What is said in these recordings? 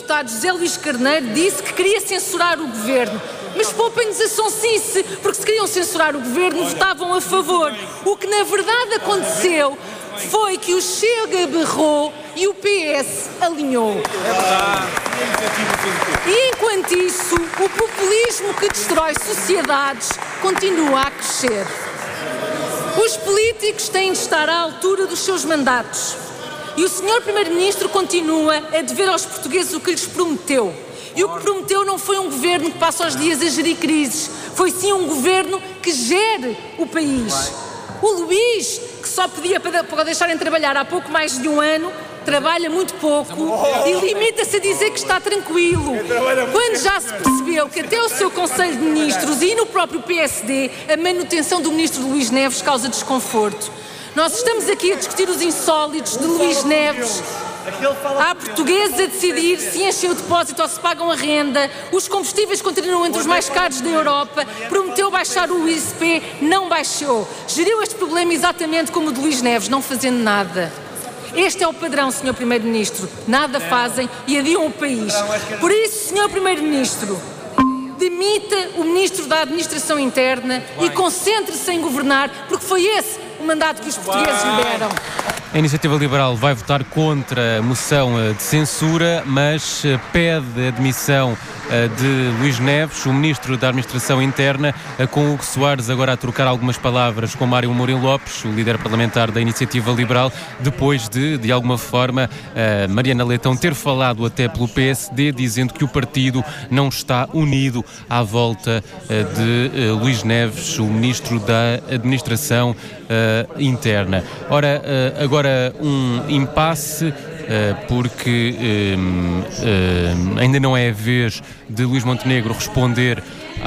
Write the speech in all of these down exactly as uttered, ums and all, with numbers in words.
deputado José Luís Carneiro disse que queria censurar o governo. Mas poupem-nos a sonsice, porque se queriam censurar o governo, votavam a favor. O que na verdade aconteceu foi que o Chega berrou e o P S alinhou. E enquanto isso, o populismo que destrói sociedades continua a crescer. Os políticos têm de estar à altura dos seus mandatos. E o senhor Primeiro-Ministro continua a dever aos portugueses o que lhes prometeu. E o que prometeu não foi um governo que passa os dias a gerir crises, foi sim um governo que gere o país. O Luís, que só podia para deixarem trabalhar há pouco mais de um ano, trabalha muito pouco e limita-se a dizer que está tranquilo, quando já se percebeu que até o seu Conselho de Ministros e no próprio P S D a manutenção do ministro Luís Neves causa desconforto. Nós estamos aqui a discutir os insólitos de Luís Neves. Há portugueses a decidir se enchem o depósito ou se pagam a renda, os combustíveis continuam entre os mais caros da Europa, prometeu baixar o I S P, não baixou. Geriu este problema exatamente como o de Luís Neves, não fazendo nada. Este é o padrão, senhor Primeiro-Ministro. Nada fazem e adiam o país. Por isso, senhor Primeiro-Ministro, demita o Ministro da Administração Interna e concentre-se em governar, porque foi esse o mandato que os portugueses lhe deram. A Iniciativa Liberal vai votar contra a moção de censura, mas pede a admissão de Luís Neves, o Ministro da Administração Interna, com Hugo Soares agora a trocar algumas palavras com Mário Mourinho Lopes, o líder parlamentar da Iniciativa Liberal, depois de, de alguma forma, Mariana Leitão ter falado até pelo P S D, dizendo que o partido não está unido à volta de Luís Neves, o Ministro da Administração Interna. Ora, agora um impasse, porque um, um, ainda não é a vez de Luís Montenegro responder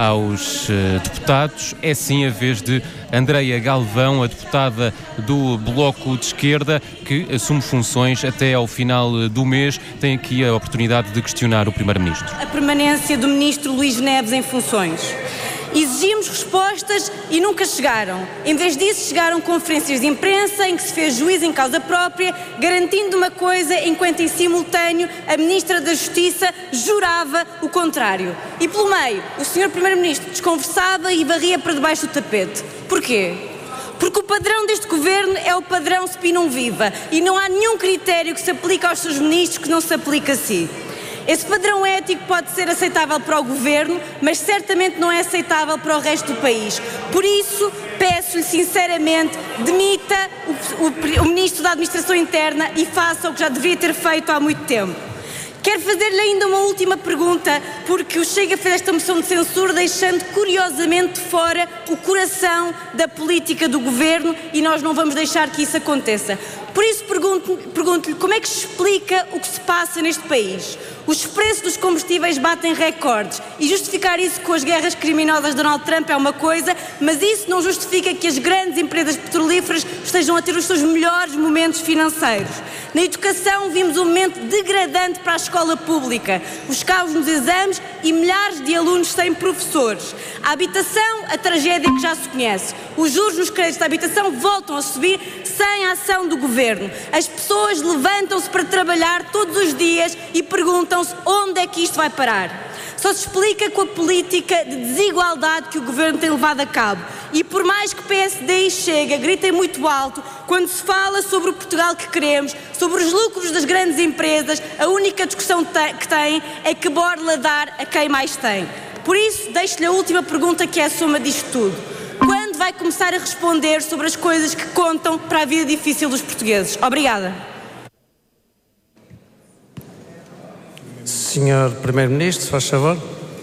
aos uh, deputados, é sim a vez de Andreia Galvão, a deputada do Bloco de Esquerda, que assume funções até ao final do mês. Tem aqui a oportunidade de questionar o Primeiro-Ministro. A permanência do Ministro Luís Neves em funções. Exigimos respostas e nunca chegaram. Em vez disso, chegaram conferências de imprensa em que se fez juízo em causa própria, garantindo uma coisa, enquanto em simultâneo a Ministra da Justiça jurava o contrário. E pelo meio, o senhor Primeiro-Ministro desconversava e varria para debaixo do tapete. Porquê? Porque o padrão deste governo é o padrão se não viva e não há nenhum critério que se aplique aos seus ministros que não se aplique a si. Esse padrão ético pode ser aceitável para o governo, mas certamente não é aceitável para o resto do país. Por isso, peço-lhe sinceramente, demita o, o, o Ministro da Administração Interna e faça o que já devia ter feito há muito tempo. Quero fazer-lhe ainda uma última pergunta, porque o Chega fez esta moção de censura deixando curiosamente fora o coração da política do governo e nós não vamos deixar que isso aconteça. Por isso pergunto-lhe pergunto como é que se explica o que se passa neste país. Os preços dos combustíveis batem recordes e justificar isso com as guerras criminosas de Donald Trump é uma coisa, mas isso não justifica que as grandes empresas petrolíferas estejam a ter os seus melhores momentos financeiros. Na educação vimos um momento degradante para a escola pública, os caos nos exames e milhares de alunos sem professores. A habitação, a tragédia que já se conhece. Os juros nos créditos da habitação voltam a subir sem a ação do governo. As pessoas levantam-se para trabalhar todos os dias e perguntam-se onde é que isto vai parar. Só se explica com a política de desigualdade que o governo tem levado a cabo. E por mais que P S D e Chega gritem muito alto, quando se fala sobre o Portugal que queremos, sobre os lucros das grandes empresas, a única discussão que têm é que borla dar a quem mais tem. Por isso, deixo-lhe a última pergunta, que é a soma disto tudo. Quando vai começar a responder sobre as coisas que contam para a vida difícil dos portugueses? Obrigada. senhor Primeiro-Ministro, se faz favor.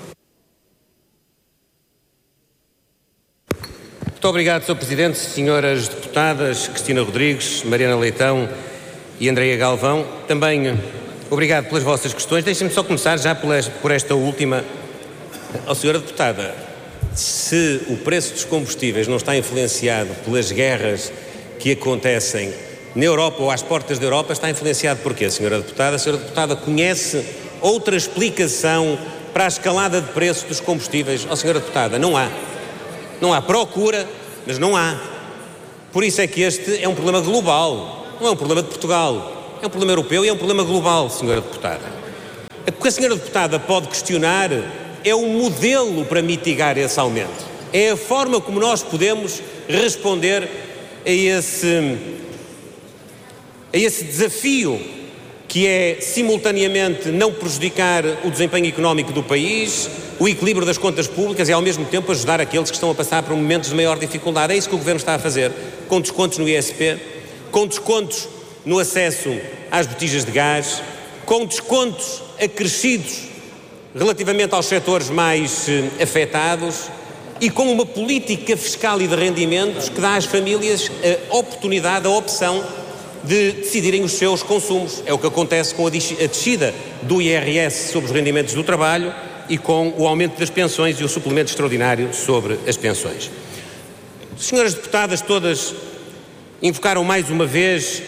Muito obrigado, senhor Presidente, senhoras deputadas Cristina Rodrigues, Mariana Leitão e Andreia Galvão. Também obrigado pelas vossas questões. Deixem-me só começar já por esta última. Ó, senhora deputada, se o preço dos combustíveis não está influenciado pelas guerras que acontecem na Europa ou às portas da Europa, está influenciado por quê, senhora deputada? A senhora deputada conhece outra explicação para a escalada de preços dos combustíveis? Ó, senhora deputada, não há. Não há procura, mas não há. Por isso é que este é um problema global, não é um problema de Portugal. É um problema europeu e é um problema global, senhora deputada. O que a senhora deputada pode questionar é o modelo para mitigar esse aumento. É a forma como nós podemos responder a esse, a esse desafio que é, simultaneamente, não prejudicar o desempenho económico do país, o equilíbrio das contas públicas e, ao mesmo tempo, ajudar aqueles que estão a passar por momentos de maior dificuldade. É isso que o Governo está a fazer, com descontos no I S P, com descontos no acesso às botijas de gás, com descontos acrescidos relativamente aos setores mais eh, afetados e com uma política fiscal e de rendimentos que dá às famílias a oportunidade, a opção de decidirem os seus consumos. É o que acontece com a descida do I R S sobre os rendimentos do trabalho e com o aumento das pensões e o suplemento extraordinário sobre as pensões. As senhoras deputadas todas invocaram mais uma vez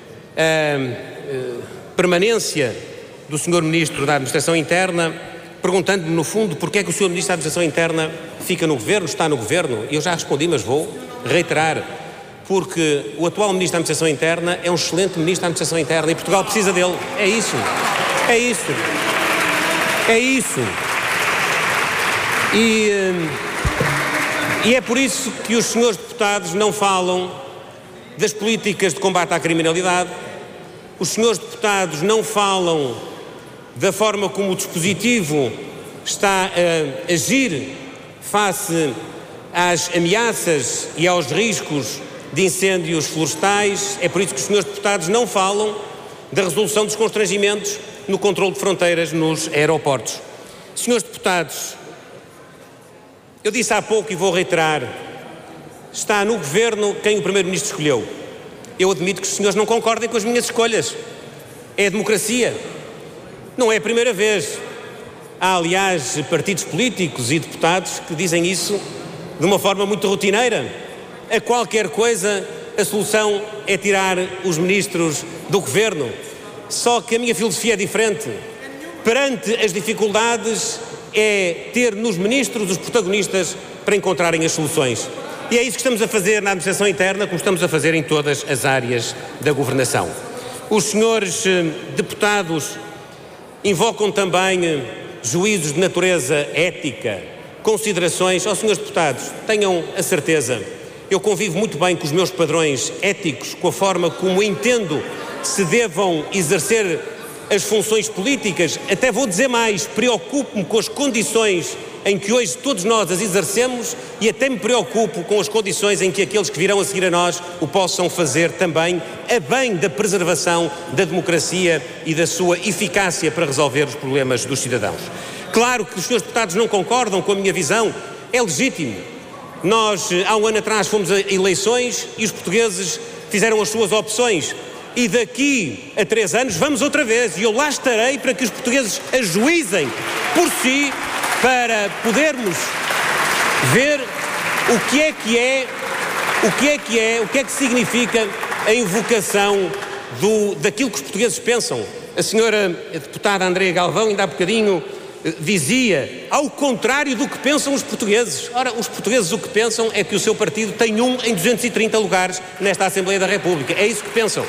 a permanência do senhor Ministro da Administração Interna, perguntando-me, no fundo, porque é que o senhor Ministro da Administração Interna fica no Governo, está no Governo. E eu já respondi, mas vou reiterar. Porque o atual Ministro da Administração Interna é um excelente Ministro da Administração Interna e Portugal precisa dele. É isso. É isso. É isso. E, e é por isso que os senhores deputados não falam das políticas de combate à criminalidade, os senhores deputados não falam da forma como o dispositivo está a agir face às ameaças e aos riscos de incêndios florestais. É por isso que os senhores deputados não falam da resolução dos constrangimentos no controle de fronteiras nos aeroportos. Senhores deputados, eu disse há pouco e vou reiterar, está no Governo quem o Primeiro-Ministro escolheu. Eu admito que os senhores não concordem com as minhas escolhas. É a democracia. Não é a primeira vez. Há, aliás, partidos políticos e deputados que dizem isso de uma forma muito rotineira. A qualquer coisa, a solução é tirar os ministros do Governo. Só que a minha filosofia é diferente. Perante as dificuldades, é ter nos ministros os protagonistas para encontrarem as soluções. E é isso que estamos a fazer na Administração Interna, como estamos a fazer em todas as áreas da governação. Os senhores deputados invocam também juízos de natureza ética, considerações. Ó, senhores deputados, tenham a certeza, eu convivo muito bem com os meus padrões éticos, com a forma como entendo se devam exercer as funções políticas. Até vou dizer mais, preocupo-me com as condições em que hoje todos nós as exercemos e até me preocupo com as condições em que aqueles que virão a seguir a nós o possam fazer também, a bem da preservação da democracia e da sua eficácia para resolver os problemas dos cidadãos. Claro que os senhores deputados não concordam com a minha visão, é legítimo. Nós, há um ano atrás, fomos a eleições e os portugueses fizeram as suas opções. E daqui a três anos vamos outra vez e eu lá estarei para que os portugueses ajuizem por si, para podermos ver o que é que é, o que é que é, o que é que significa a invocação do, daquilo que os portugueses pensam. A senhora deputada Andreia Galvão ainda há bocadinho dizia, ao contrário do que pensam os portugueses. Ora, os portugueses o que pensam é que o seu partido tem um em duzentos e trinta lugares nesta Assembleia da República. É isso que pensam.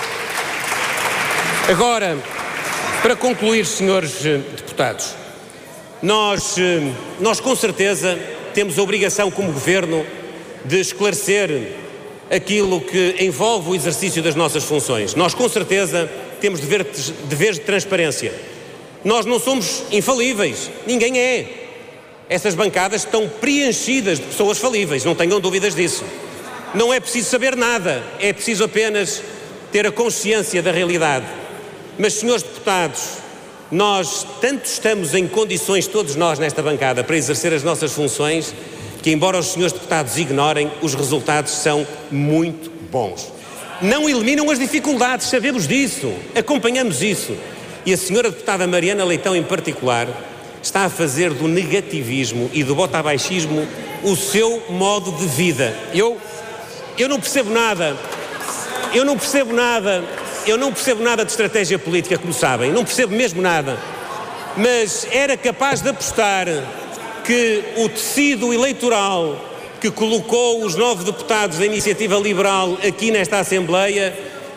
Agora, para concluir, senhores deputados, nós, nós com certeza temos a obrigação como Governo de esclarecer aquilo que envolve o exercício das nossas funções. Nós com certeza temos deveres, deveres de transparência. Nós não somos infalíveis, ninguém é. Essas bancadas estão preenchidas de pessoas falíveis, não tenham dúvidas disso. Não é preciso saber nada, é preciso apenas ter a consciência da realidade. Mas, senhores deputados, nós tanto estamos em condições, todos nós nesta bancada, para exercer as nossas funções, que embora os senhores deputados ignorem, os resultados são muito bons. Não eliminam as dificuldades, sabemos disso, acompanhamos isso. E a senhora deputada Mariana Leitão, em particular, está a fazer do negativismo e do botabaixismo o seu modo de vida. Eu, eu não percebo nada, eu não percebo nada, eu não percebo nada de estratégia política, como sabem, não percebo mesmo nada. Mas era capaz de apostar que o tecido eleitoral que colocou os nove deputados da Iniciativa Liberal aqui nesta Assembleia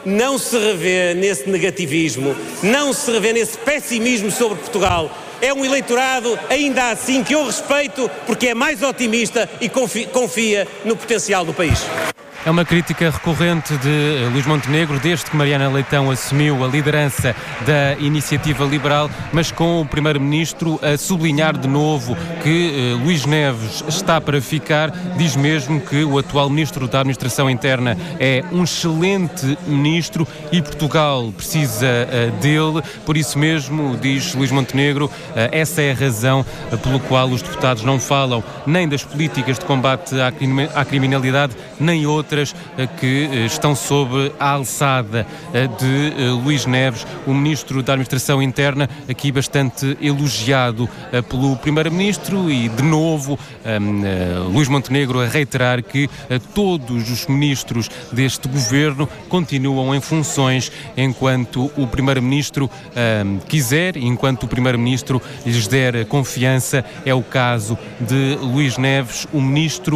não se revê nesse negativismo, não se revê nesse pessimismo sobre Portugal. É um eleitorado, ainda assim, que eu respeito porque é mais otimista e confia, confia no potencial do país. É uma crítica recorrente de Luís Montenegro desde que Mariana Leitão assumiu a liderança da Iniciativa Liberal, mas com o Primeiro-Ministro a sublinhar de novo que uh, Luís Neves está para ficar. Diz mesmo que o atual Ministro da Administração Interna é um excelente Ministro e Portugal precisa uh, dele. Por isso mesmo, diz Luís Montenegro, uh, essa é a razão uh, pelo qual os deputados não falam nem das políticas de combate à, crime, à criminalidade, nem outras que estão sob a alçada de Luís Neves, o Ministro da Administração Interna, aqui bastante elogiado pelo Primeiro-Ministro e, de novo, Luís Montenegro a reiterar que todos os ministros deste governo continuam em funções enquanto o Primeiro-Ministro quiser, enquanto o Primeiro-Ministro lhes der confiança. É o caso de Luís Neves, o Ministro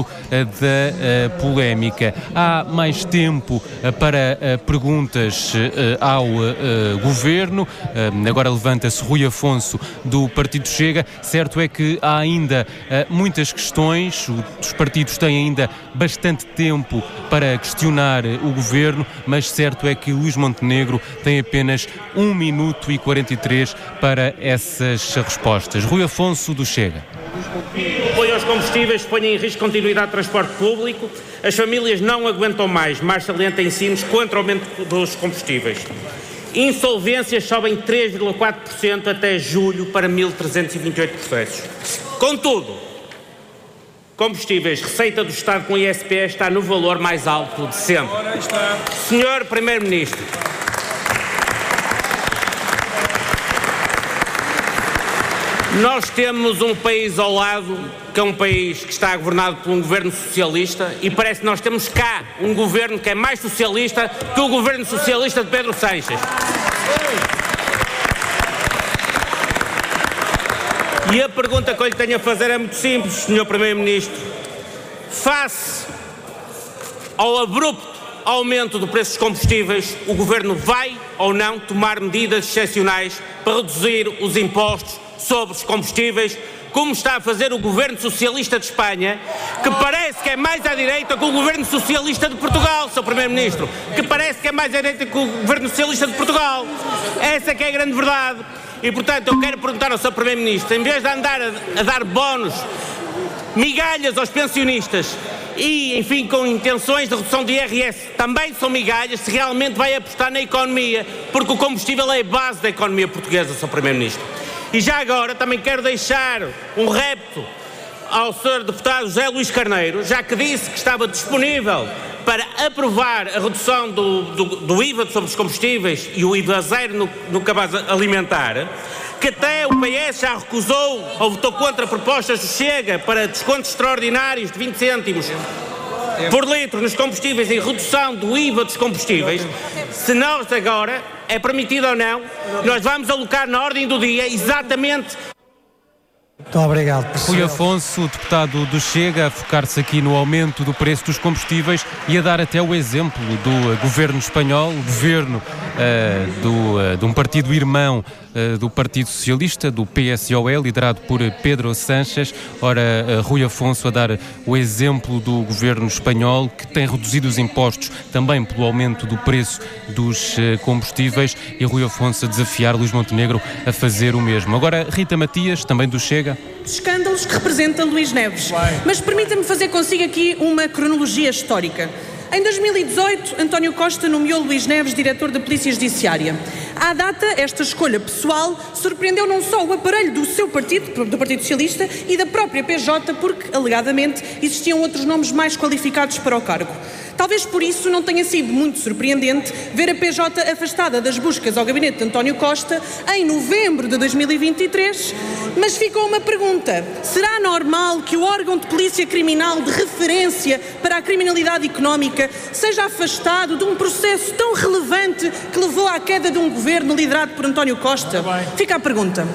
da Polémica. Há mais tempo para perguntas ao Governo. Agora levanta-se Rui Afonso do Partido Chega. Certo é que há ainda muitas questões. Os partidos têm ainda bastante tempo para questionar o Governo, mas certo é que Luís Montenegro tem apenas um minuto e quarenta e três para essas respostas. Rui Afonso do Chega. O apoio aos combustíveis põe em risco a continuidade de transporte público. As famílias não aguentam mais. Mais salienta ensinos contra o aumento dos combustíveis. Insolvências sobem três vírgula quatro por cento até julho para mil trezentos e vinte e oito processos. Contudo, combustíveis, receita do Estado com I S P está no valor mais alto de sempre. senhor Primeiro-Ministro, nós temos um país ao lado, que é um país que está governado por um governo socialista, e parece que nós temos cá um governo que é mais socialista que o governo socialista de Pedro Sánchez. E a pergunta que eu lhe tenho a fazer é muito simples, senhor Primeiro-Ministro. Face ao abrupto aumento do preço dos combustíveis, o Governo vai ou não tomar medidas excepcionais para reduzir os impostos sobre os combustíveis, como está a fazer o Governo Socialista de Espanha, que parece que é mais à direita que o Governo Socialista de Portugal, senhor Primeiro-Ministro, que parece que é mais à direita que o Governo Socialista de Portugal. Essa que é a grande verdade. E, portanto, eu quero perguntar ao senhor Primeiro-Ministro, em vez de andar a, a dar bónus, migalhas aos pensionistas e, enfim, com intenções de redução de I R S, também são migalhas, se realmente vai apostar na economia, porque o combustível é a base da economia portuguesa, senhor Primeiro-Ministro. E já agora também quero deixar um repto ao senhor deputado José Luís Carneiro, já que disse que estava disponível para aprovar a redução do, do, do I V A sobre os combustíveis e o I V A zero no, no cabaz alimentar, que até o P S já recusou ou votou contra propostas do Chega para descontos extraordinários de vinte cêntimos por litro nos combustíveis e redução do I V A dos combustíveis. Se nós agora, é permitido ou não, nós vamos alocar na ordem do dia exatamente... Muito obrigado, professor. Rui Afonso, deputado do Chega, a focar-se aqui no aumento do preço dos combustíveis e a dar até o exemplo do uh, governo espanhol, governo uh, do, uh, de um partido irmão uh, do Partido Socialista, do P S O E, liderado por Pedro Sánchez. Ora, uh, Rui Afonso a dar o exemplo do governo espanhol, que tem reduzido os impostos também pelo aumento do preço dos uh, combustíveis, e Rui Afonso a desafiar Luís Montenegro a fazer o mesmo. Agora, Rita Matias, também do Chega. Escândalos que representa Luís Neves. Mas permita-me fazer consigo aqui uma cronologia histórica. Em dois mil e dezoito, António Costa nomeou Luís Neves diretor da Polícia Judiciária. À data, esta escolha pessoal surpreendeu não só o aparelho do seu partido, do Partido Socialista, e da própria P J, porque, alegadamente, existiam outros nomes mais qualificados para o cargo. Talvez por isso não tenha sido muito surpreendente ver a P J afastada das buscas ao gabinete de António Costa em novembro de dois mil e vinte e três, mas ficou uma pergunta: será normal que o órgão de polícia criminal de referência para a criminalidade económica seja afastado de um processo tão relevante que levou à queda de um governo liderado por António Costa? Fica a pergunta.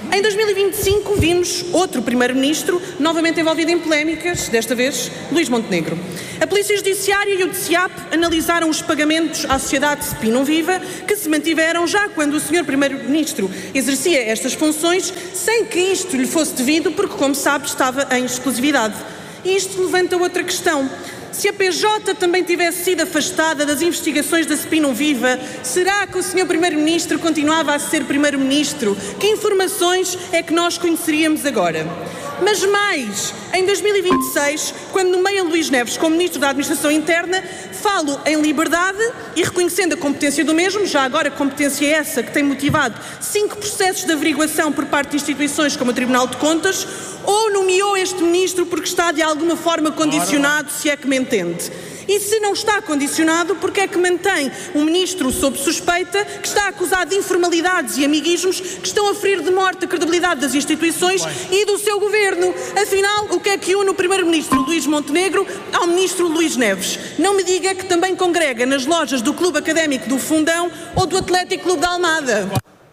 Em dois mil e vinte e cinco vimos outro primeiro-ministro novamente envolvido em polémicas, desta vez Luís Montenegro. A Polícia Judiciária e o D C I A P analisaram os pagamentos à sociedade Spinum Viva, que se mantiveram já quando o senhor primeiro-ministro exercia estas funções, sem que isto lhe fosse devido, porque, como sabe, estava em exclusividade. E isto levanta outra questão. Se a P J também tivesse sido afastada das investigações da Spinum Viva, será que o senhor Primeiro-Ministro continuava a ser Primeiro-Ministro? Que informações é que nós conheceríamos agora? Mas mais, em dois mil e vinte e seis, quando nomeia Luís Neves como Ministro da Administração Interna, falo em liberdade e reconhecendo a competência do mesmo, já agora competência essa que tem motivado cinco processos de averiguação por parte de instituições como o Tribunal de Contas, ou nomeou este Ministro porque está de alguma forma condicionado, se é que me entende? E se não está condicionado, porque é que mantém um Ministro sob suspeita que está acusado de informalidades e amiguismos que estão a ferir de morte a credibilidade das instituições e do seu Governo? Afinal, o que é que une o Primeiro-Ministro Luís Montenegro ao Ministro Luís Neves? Não me diga que também congrega nas lojas do Clube Académico do Fundão ou do Atlético Clube da Almada.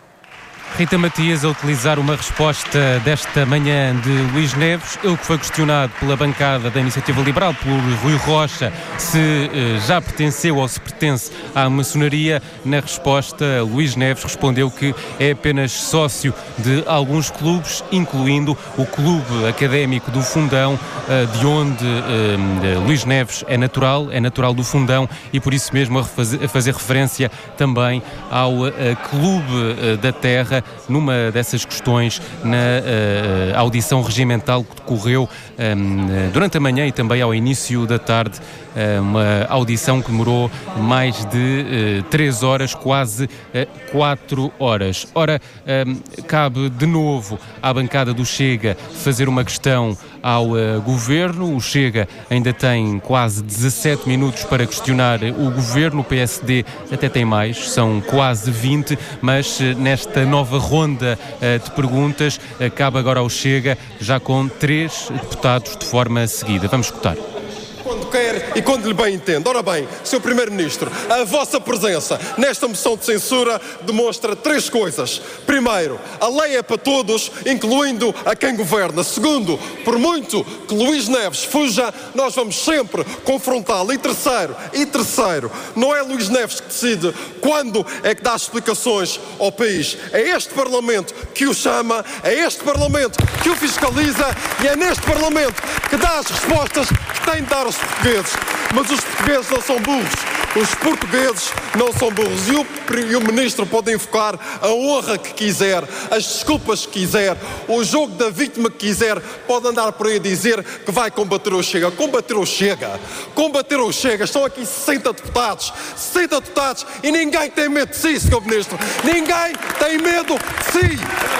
Rita Matias a utilizar uma resposta desta manhã de Luís Neves, ele que foi questionado pela bancada da Iniciativa Liberal, por Rui Rocha, se eh, já pertenceu ou se pertence à maçonaria. Na resposta, Luís Neves respondeu que é apenas sócio de alguns clubes, incluindo o Clube Académico do Fundão, eh, de onde eh, Luís Neves é natural, é natural do Fundão, e por isso mesmo a, refazer, a fazer referência também ao eh, Clube eh, da Terra, numa dessas questões na uh, audição regimental que decorreu um, durante a manhã e também ao início da tarde, uh, uma audição que demorou mais de uh, três horas, quase uh, quatro horas. Ora, um, cabe de novo à bancada do Chega fazer uma questão ao uh, Governo. O Chega ainda tem quase dezassete minutos para questionar o Governo, o P S D até tem mais, são quase vinte, mas uh, nesta nova ronda uh, de perguntas, uh, cabe agora ao Chega, já com três deputados de forma seguida. Vamos escutar. Quando quer e quando lhe bem entende. Ora bem, senhor Primeiro-Ministro, a vossa presença nesta moção de censura demonstra três coisas. Primeiro, a lei é para todos, incluindo a quem governa. Segundo, por muito que Luís Neves fuja, nós vamos sempre confrontá-lo. E terceiro, e terceiro, não é Luís Neves que decide quando é que dá explicações ao país. É este Parlamento que o chama, é este Parlamento que o fiscaliza e é neste Parlamento que dá as respostas que tem de dar aos portugueses. Mas os portugueses não são burros. Os portugueses não são burros. E o, e o Ministro pode invocar a honra que quiser, as desculpas que quiser, o jogo da vítima que quiser, pode andar por aí a dizer que vai combater o Chega. Combater o Chega. Combater o Chega. Estão aqui sessenta deputados. sessenta deputados e ninguém tem medo de si, senhor Ministro. Ninguém tem medo de si.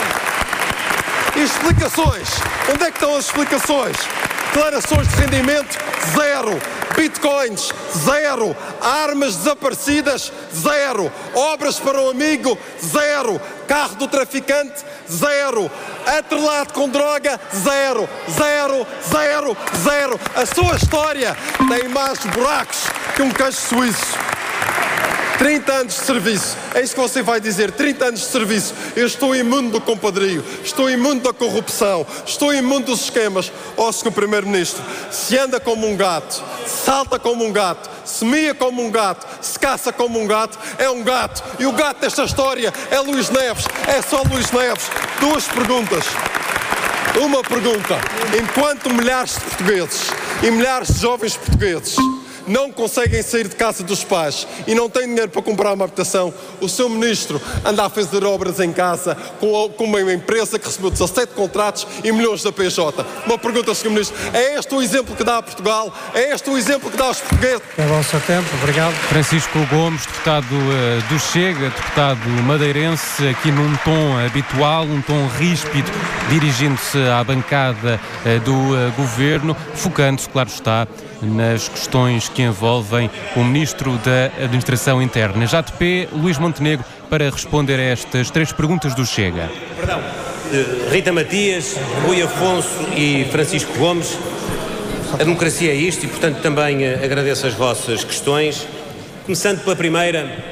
E explicações? Onde é que estão as explicações? Declarações de rendimento, zero. Bitcoins, zero. Armas desaparecidas, zero. Obras para o amigo, zero. Carro do traficante, zero. Atrelado com droga, zero. Zero, zero, zero. A sua história tem mais buracos que um queijo suíço. trinta anos de serviço, é isso que você vai dizer, trinta anos de serviço. Eu estou imune do compadrio, estou imune da corrupção, estou imune dos esquemas. Ó, senhor Primeiro-Ministro, se anda como um gato, salta como um gato, se mia como um gato, se caça como um gato, é um gato. E o gato desta história é Luís Neves, é só Luís Neves. Duas perguntas. Uma pergunta. Enquanto milhares de portugueses e milhares de jovens portugueses não conseguem sair de casa dos pais e não têm dinheiro para comprar uma habitação, o seu Ministro anda a fazer obras em casa com, com uma empresa que recebeu dezassete contratos e milhões da P J. Uma pergunta, senhor Ministro, é este o exemplo que dá a Portugal? É este o exemplo que dá aos portugueses? É bom o seu tempo, obrigado. Francisco Gomes, deputado uh, do Chega, deputado madeirense, aqui num tom habitual, um tom ríspido, dirigindo-se à bancada uh, do uh, Governo, focando-se, claro está, nas questões que envolvem o Ministro da Administração Interna. Já de pé, Luís Montenegro, para responder a estas três perguntas do Chega. Perdão. Uh, Rita Matias, Rui Afonso e Francisco Gomes, a democracia é isto e, portanto, também uh, agradeço as vossas questões. Começando pela primeira,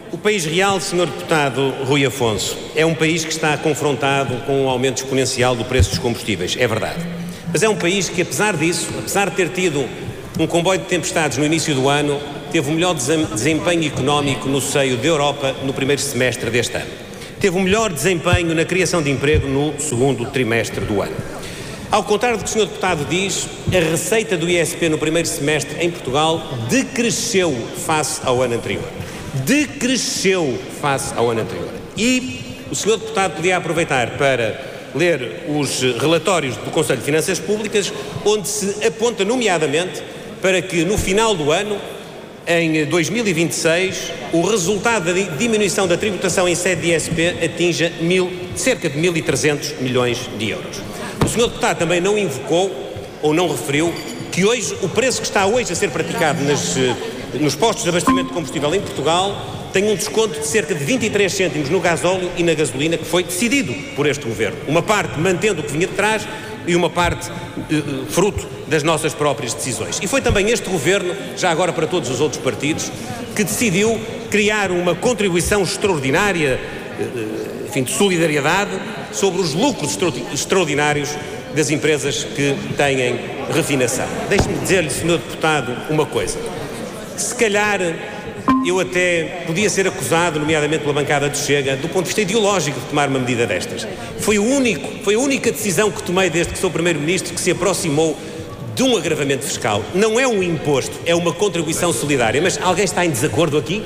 O país real, senhor deputado Rui Afonso, é um país que está confrontado com um aumento exponencial do preço dos combustíveis, é verdade. Mas é um país que, apesar disso, apesar de ter tido um comboio de tempestades no início do ano, teve o melhor desempenho económico no seio da Europa no primeiro semestre deste ano. Teve o melhor desempenho na criação de emprego no segundo trimestre do ano. Ao contrário do que o senhor deputado diz, a receita do I S P no primeiro semestre em Portugal decresceu face ao ano anterior. Decresceu face ao ano anterior. E o senhor deputado podia aproveitar para ler os relatórios do Conselho de Finanças Públicas, onde se aponta nomeadamente para que no final do ano, em dois mil e vinte e seis, o resultado da diminuição da tributação em sede de I S P atinja mil, cerca de mil e trezentos milhões de euros. O senhor deputado também não invocou ou não referiu que hoje o preço que está hoje a ser praticado nas, nos postos de abastecimento de combustível em Portugal tem um desconto de cerca de vinte e três cêntimos no gasóleo e na gasolina, que foi decidido por este governo. Uma parte mantendo o que vinha de trás e uma parte uh, fruto das nossas próprias decisões. E foi também este governo, já agora para todos os outros partidos, que decidiu criar uma contribuição extraordinária, uh, enfim, de solidariedade sobre os lucros extraordinários das empresas que têm refinação. Deixe-me dizer-lhe, senhor deputado, uma coisa. Se calhar eu até podia ser acusado, nomeadamente pela bancada do Chega, do ponto de vista ideológico, de tomar uma medida destas. Foi o único, foi a única decisão que tomei desde que sou Primeiro-Ministro que se aproximou de um agravamento fiscal. Não é um imposto, é uma contribuição solidária. Mas alguém está em desacordo aqui?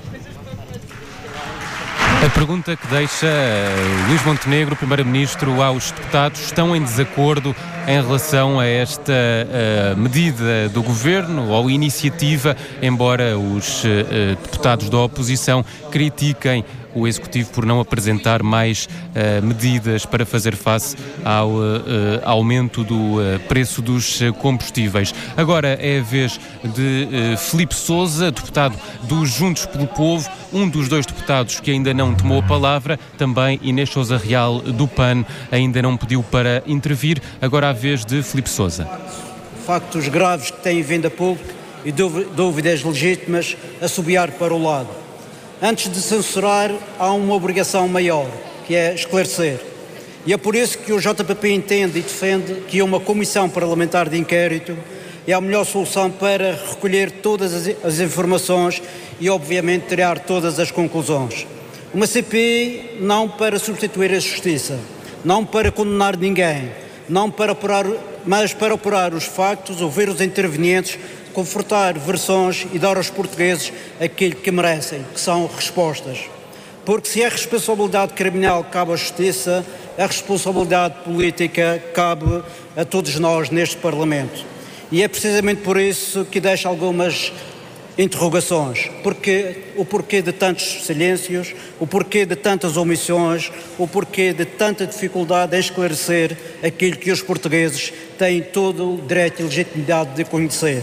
A pergunta que deixa uh, Luís Montenegro, Primeiro-Ministro, aos deputados: estão em desacordo em relação a esta uh, medida do Governo ou iniciativa, embora os uh, deputados da oposição critiquem o Executivo por não apresentar mais uh, medidas para fazer face ao uh, aumento do uh, preço dos uh, combustíveis. Agora é a vez de uh, Filipe Sousa, deputado dos Juntos pelo Povo, um dos dois deputados que ainda não tomou a palavra. Também Inês Sousa Real, do P A N, ainda não pediu para intervir. Agora a vez de Filipe Sousa. Factos graves que têm vindo a público e dúvidas legítimas a assobiar para o lado. Antes de censurar, há uma obrigação maior, que é esclarecer. E é por isso que o J P P entende e defende que uma comissão parlamentar de inquérito é a melhor solução para recolher todas as, as informações e, obviamente, tirar todas as conclusões. Uma C P I não para substituir a justiça, não para condenar ninguém, não para apurar, mas para apurar os factos, ouvir os intervenientes, confortar versões e dar aos portugueses aquilo que merecem, que são respostas. Porque se a responsabilidade criminal cabe à justiça, a responsabilidade política cabe a todos nós neste Parlamento. E é precisamente por isso que deixo algumas interrogações. Porque, o porquê de tantos silêncios, o porquê de tantas omissões, o porquê de tanta dificuldade em esclarecer aquilo que os portugueses têm todo o direito e legitimidade de conhecer.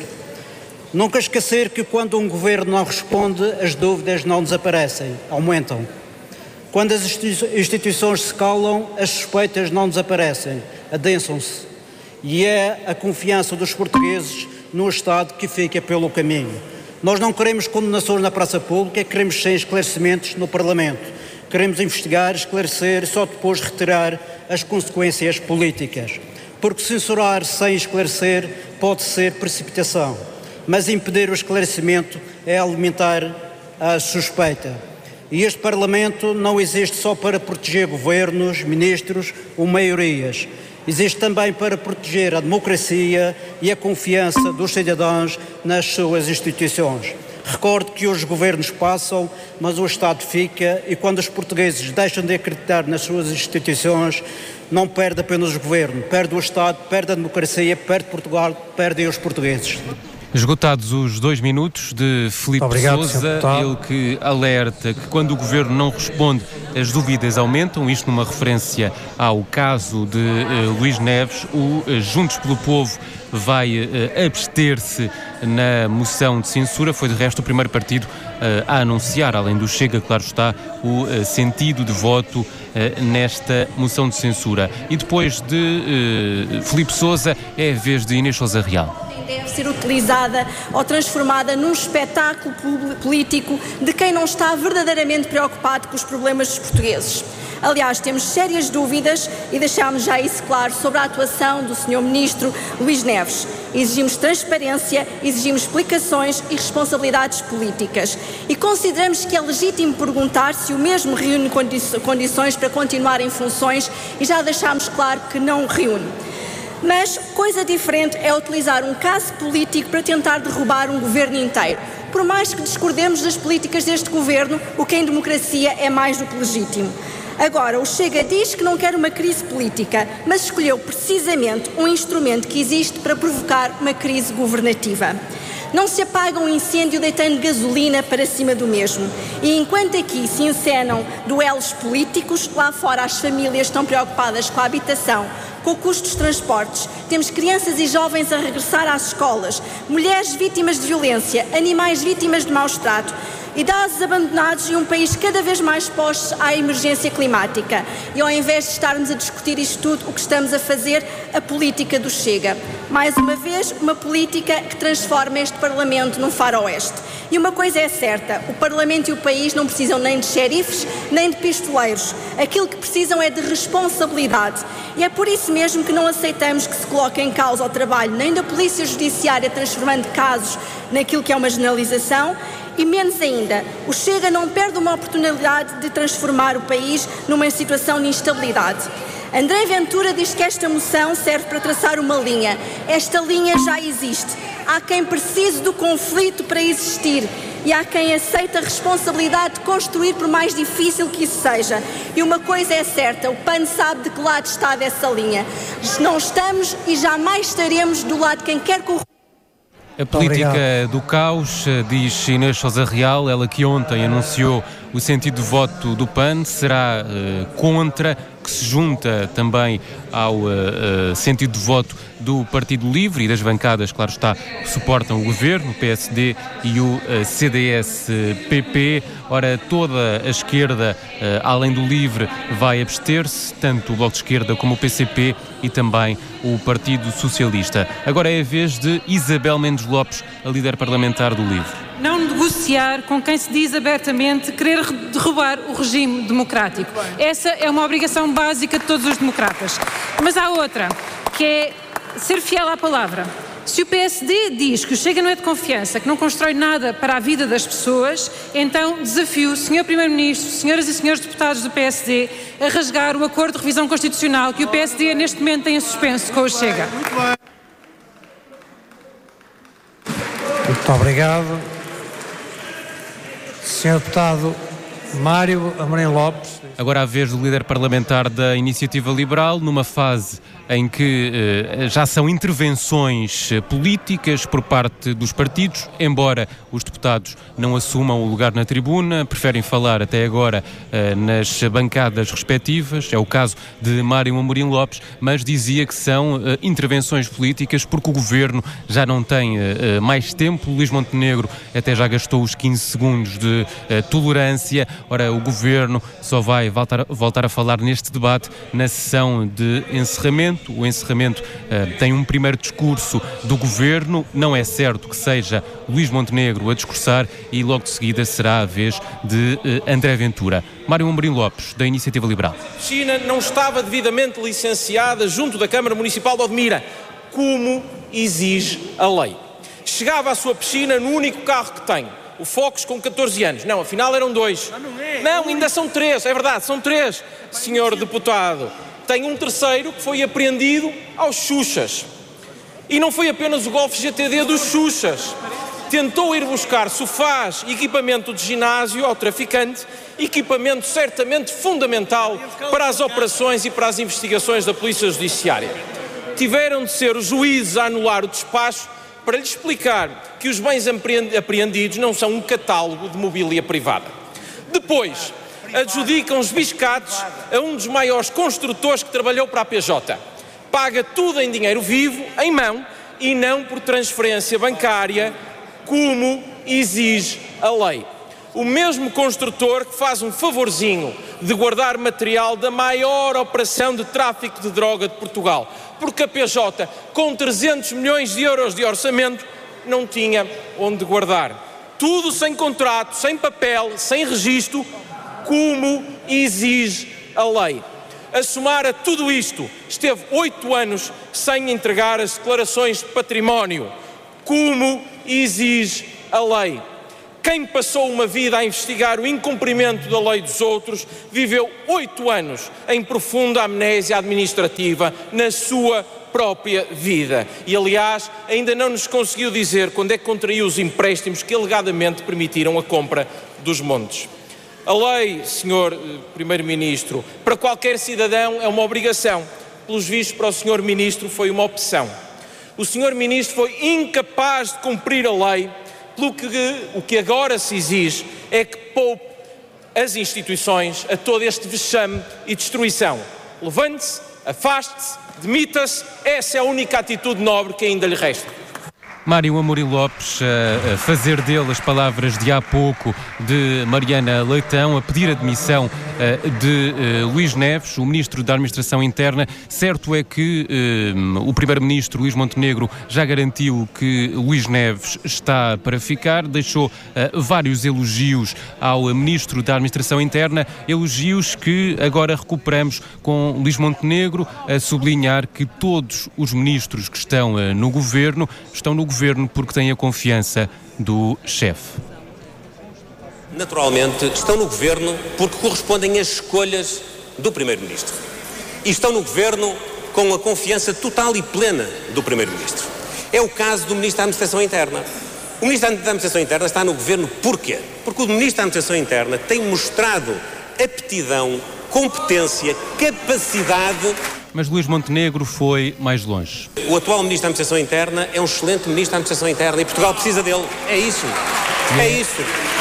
Nunca esquecer que quando um governo não responde, as dúvidas não desaparecem, aumentam. Quando as instituições se calam, as suspeitas não desaparecem, adensam-se. E é a confiança dos portugueses no Estado que fica pelo caminho. Nós não queremos condenações na praça pública, queremos sem esclarecimentos no Parlamento. Queremos investigar, esclarecer e só depois retirar as consequências políticas. Porque censurar sem esclarecer pode ser precipitação. Mas impedir o esclarecimento é alimentar a suspeita. E este Parlamento não existe só para proteger governos, ministros ou maiorias. Existe também para proteger a democracia e a confiança dos cidadãos nas suas instituições. Recordo que os governos passam, mas o Estado fica, e quando os portugueses deixam de acreditar nas suas instituições, não perde apenas o governo, perde o Estado, perde a democracia, perde Portugal, perdem os portugueses. Esgotados os dois minutos de Filipe Sousa, ele que alerta que quando o Governo não responde, as dúvidas aumentam, isto numa referência ao caso de uh, Luís Neves. O uh, Juntos pelo Povo vai uh, abster-se na moção de censura. Foi, de resto, o primeiro partido uh, a anunciar, além do Chega, claro está, o uh, sentido de voto uh, nesta moção de censura. E depois de uh, Filipe Sousa, é a vez de Inês Sousa Real. deve ser utilizada ou transformada num espetáculo político de quem não está verdadeiramente preocupado com os problemas dos portugueses. Aliás, temos sérias dúvidas e deixámos já isso claro sobre a atuação do senhor Ministro Luís Neves. Exigimos transparência, exigimos explicações e responsabilidades políticas. E consideramos que é legítimo perguntar se o mesmo reúne condi- condições para continuar em funções e já deixámos claro que não o reúne. Mas coisa diferente é utilizar um caso político para tentar derrubar um governo inteiro. Por mais que discordemos das políticas deste governo, o que em democracia é mais do que legítimo. Agora, o Chega diz que não quer uma crise política, mas escolheu precisamente um instrumento que existe para provocar uma crise governativa. Não se apaga um incêndio deitando gasolina para cima do mesmo. E enquanto aqui se encenam duelos políticos, lá fora as famílias estão preocupadas com a habitação, com o custo dos transportes. Temos crianças e jovens a regressar às escolas, mulheres vítimas de violência, animais vítimas de maus-trato, idosos abandonados e um país cada vez mais exposto à emergência climática. E ao invés de estarmos a discutir isto tudo, o que estamos a fazer? A política do Chega. Mais uma vez, uma política que transforma este Parlamento num faroeste. E uma coisa é certa, o Parlamento e o país não precisam nem de xerifes, nem de pistoleiros. Aquilo que precisam é de responsabilidade. E é por isso mesmo que não aceitamos que se coloque em causa o trabalho nem da Polícia Judiciária, transformando casos naquilo que é uma generalização, e menos ainda, o Chega não perde uma oportunidade de transformar o país numa situação de instabilidade. André Ventura diz que esta moção serve para traçar uma linha. Esta linha já existe. Há quem precise do conflito para existir e há quem aceita a responsabilidade de construir, por mais difícil que isso seja. E uma coisa é certa, o P A N sabe de que lado está dessa linha. Não estamos e jamais estaremos do lado de quem quer corrupção. A política do caos, diz Inês Sousa Real, ela que ontem anunciou o sentido de voto do P A N, será uh, contra, que se junta também ao uh, uh, sentido de voto do Partido Livre e das bancadas, claro está, que suportam o governo, o P S D e o uh, C D S P P. Ora, toda a esquerda, uh, além do Livre, vai abster-se, tanto o Bloco de Esquerda como o P C P e também o Partido Socialista. Agora é a vez de Isabel Mendes Lopes, a líder parlamentar do Livre. Não negociar com quem se diz abertamente querer derrubar o regime democrático. Essa é uma obrigação básica de todos os democratas. Mas há outra, que é ser fiel à palavra. Se o P S D diz que o Chega não é de confiança, que não constrói nada para a vida das pessoas, então desafio o senhor Primeiro-Ministro, senhoras e senhores deputados do P S D, a rasgar o acordo de revisão constitucional que o P S D neste momento tem em suspenso com o Chega. Muito obrigado. senhor Deputado Mário Amorim Lopes. Agora a vez do líder parlamentar da Iniciativa Liberal, numa fase em que eh, já são intervenções políticas por parte dos partidos, embora os deputados não assumam o lugar na tribuna, preferem falar até agora eh, nas bancadas respectivas, é o caso de Mário Amorim Lopes, mas dizia que são eh, intervenções políticas porque o Governo já não tem eh, mais tempo. Luís Montenegro até já gastou os quinze segundos de eh, tolerância. Ora, o Governo só vai voltar, voltar a falar neste debate na sessão de encerramento. O encerramento uh, tem um primeiro discurso do Governo, não é certo que seja Luís Montenegro a discursar e logo de seguida será a vez de uh, André Ventura. Mário Amorim Lopes, da Iniciativa Liberal. China não estava devidamente licenciada junto da Câmara Municipal de Odmira, como exige a lei. Chegava à sua piscina no único carro que tem, o Focus, com catorze anos. Não, afinal eram dois. Não, ainda são três, é verdade, são três, senhor deputado. Tem um terceiro que foi apreendido aos Xuxas. E não foi apenas o Golf G T D dos Xuxas. Tentou ir buscar sofás e equipamento de ginásio ao traficante, equipamento certamente fundamental para as operações e para as investigações da Polícia Judiciária. Tiveram de ser os juízes a anular o despacho para lhe explicar que os bens apreendidos não são um catálogo de mobília privada. Depois, adjudicam os biscates a um dos maiores construtores que trabalhou para a P J. Paga tudo em dinheiro vivo, em mão, e não por transferência bancária, como exige a lei. O mesmo construtor que faz um favorzinho de guardar material da maior operação de tráfico de droga de Portugal, porque a P J, com trezentos milhões de euros de orçamento, não tinha onde guardar. Tudo sem contrato, sem papel, sem registro, como exige a lei. A somar a tudo isto, esteve oito anos sem entregar as declarações de património, como exige a lei. Quem passou uma vida a investigar o incumprimento da lei dos outros, viveu oito anos em profunda amnésia administrativa na sua própria vida. E, aliás, ainda não nos conseguiu dizer quando é que contraiu os empréstimos que alegadamente permitiram a compra dos montes. A lei, senhor Primeiro-Ministro, para qualquer cidadão é uma obrigação. Pelos vistos, para o senhor Ministro foi uma opção. O senhor Ministro foi incapaz de cumprir a lei, pelo que o que agora se exige é que poupe as instituições a todo este vexame e destruição. Levante-se, afaste-se, demita-se, essa é a única atitude nobre que ainda lhe resta. Mário Amorim Lopes a fazer dele as palavras de há pouco de Mariana Leitão, a pedir a demissão de Luís Neves, o Ministro da Administração Interna. Certo é que o Primeiro-Ministro Luís Montenegro já garantiu que Luís Neves está para ficar, deixou vários elogios ao Ministro da Administração Interna, elogios que agora recuperamos com Luís Montenegro a sublinhar que todos os ministros que estão no Governo estão no Governo Governo porque têm a confiança do chefe. Naturalmente, estão no Governo porque correspondem às escolhas do Primeiro-Ministro. E estão no Governo com a confiança total e plena do Primeiro-Ministro. É o caso do Ministro da Administração Interna. O Ministro da Administração Interna está no Governo porquê? Porque o Ministro da Administração Interna tem mostrado aptidão, competência, capacidade. Mas Luís Montenegro foi mais longe. O atual Ministro da Administração Interna é um excelente Ministro da Administração Interna e Portugal precisa dele. É isso. É isso.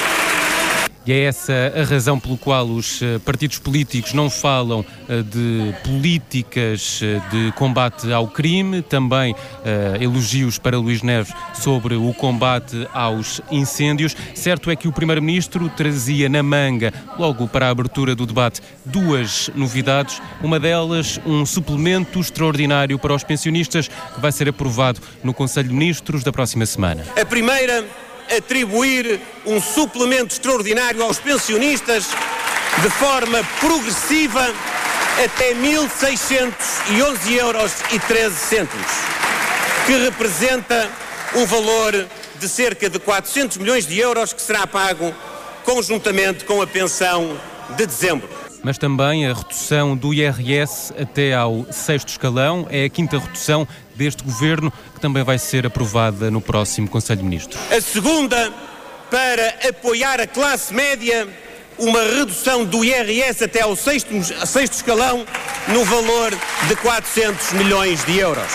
E é essa a razão pelo qual os partidos políticos não falam de políticas de combate ao crime, também uh, elogios para Luís Neves sobre o combate aos incêndios. Certo é que o Primeiro-Ministro trazia na manga, logo para a abertura do debate, duas novidades. Uma delas, um suplemento extraordinário para os pensionistas, que vai ser aprovado no Conselho de Ministros da próxima semana. A primeira, atribuir um suplemento extraordinário aos pensionistas de forma progressiva até mil seiscentos e onze euros e treze cêntimos, que representa um valor de cerca de quatrocentos milhões de euros que será pago conjuntamente com a pensão de dezembro. Mas também a redução do I R S até ao sexto escalão é a quinta redução deste governo, que também vai ser aprovada no próximo Conselho de Ministros. A segunda, para apoiar a classe média, uma redução do I R S até ao sexto, sexto escalão no valor de quatrocentos milhões de euros.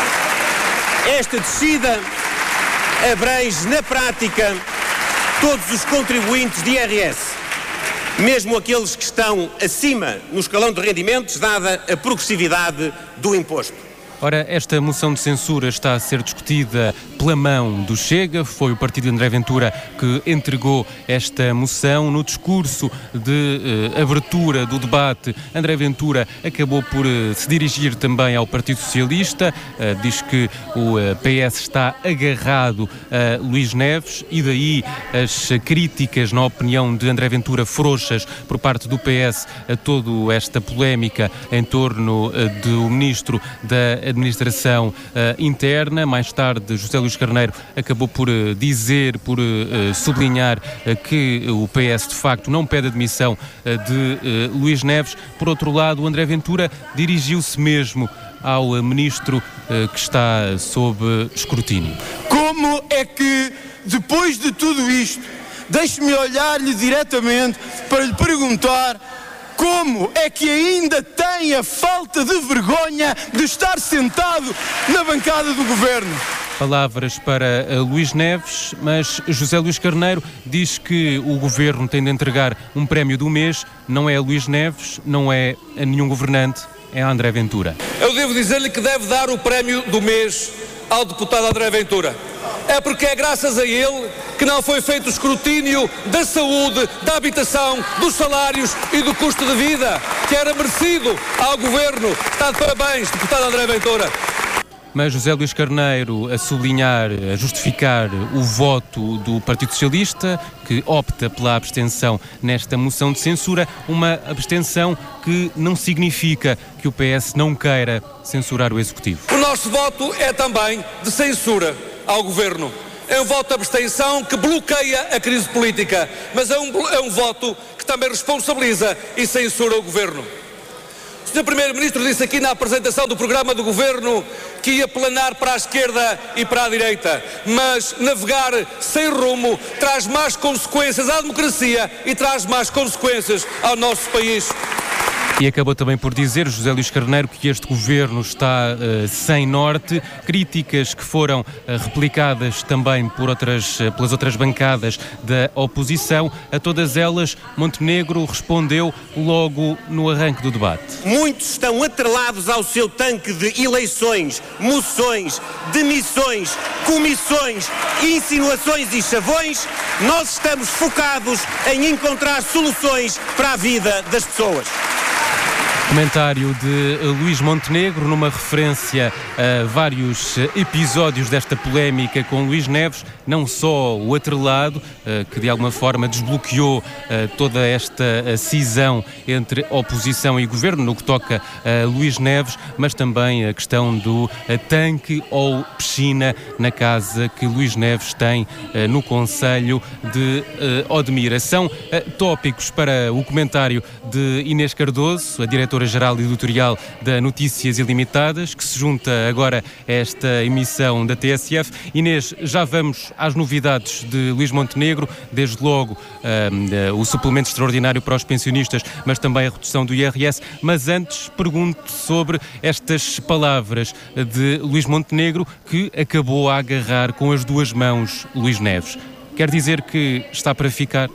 Esta descida abrange, na prática, todos os contribuintes de I R S, mesmo aqueles que estão acima no escalão de rendimentos, dada a progressividade do imposto. Ora, esta moção de censura está a ser discutida pela mão do Chega. Foi o partido de André Ventura que entregou esta moção. No discurso de eh, abertura do debate, André Ventura acabou por eh, se dirigir também ao Partido Socialista. Eh, diz que o eh, P S está agarrado a Luís Neves e daí as críticas, na opinião de André Ventura, frouxas por parte do P S a toda esta polémica em torno eh, do Ministro da Administração uh, Interna. Mais tarde, José Luís Carneiro acabou por uh, dizer, por uh, sublinhar uh, que o P S de facto não pede admissão uh, de uh, Luís Neves. Por outro lado, o André Ventura dirigiu-se mesmo ao uh, Ministro uh, que está sob escrutínio. Como é que, depois de tudo isto, deixe-me olhar-lhe diretamente para lhe perguntar como é que ainda tem a falta de vergonha de estar sentado na bancada do Governo? Palavras para uh, Luís Neves, mas José Luís Carneiro diz que o Governo tem de entregar um prémio do mês, não é a Luís Neves, não é a nenhum governante, é a André Ventura. Eu devo dizer-lhe que deve dar o prémio do mês ao deputado André Ventura. é porque é graças a ele que não foi feito o escrutínio da saúde, da habitação, dos salários e do custo de vida, que era merecido ao Governo. Está de parabéns, deputado André Ventura. Mas José Luís Carneiro a sublinhar, a justificar o voto do Partido Socialista, que opta pela abstenção nesta moção de censura, uma abstenção que não significa que o P S não queira censurar o Executivo. O nosso voto é também de censura ao Governo. É um voto de abstenção que bloqueia a crise política, mas é um, é um voto que também responsabiliza e censura o Governo. O senhor Primeiro-Ministro disse aqui na apresentação do programa do Governo que ia planar para a esquerda e para a direita, mas navegar sem rumo traz más consequências à democracia e traz más consequências ao nosso país. E acabou também por dizer, José Luís Carneiro, que este governo está uh, sem norte, críticas que foram uh, replicadas também por outras, uh, pelas outras bancadas da oposição. A todas elas, Montenegro respondeu logo no arranque do debate. Muitos estão atrelados ao seu tanque de eleições, moções, demissões, comissões, insinuações e chavões. Nós estamos focados em encontrar soluções para a vida das pessoas. Comentário de Luís Montenegro, numa referência a vários episódios desta polémica com Luís Neves, não só o atrelado, que de alguma forma desbloqueou toda esta cisão entre oposição e governo, no que toca a Luís Neves, mas também a questão do tanque ou piscina na casa que Luís Neves tem no concelho de Odmira. São tópicos para o comentário de Inês Cardoso, a diretora-geral editorial da Notícias Ilimitadas, que se junta agora a esta emissão da T S F. Inês, já vamos às novidades de Luís Montenegro, desde logo um, uh, o suplemento extraordinário para os pensionistas, mas também a redução do I R S. Mas antes pergunto sobre estas palavras de Luís Montenegro, que acabou a agarrar com as duas mãos Luís Neves. Quer dizer que está para ficar?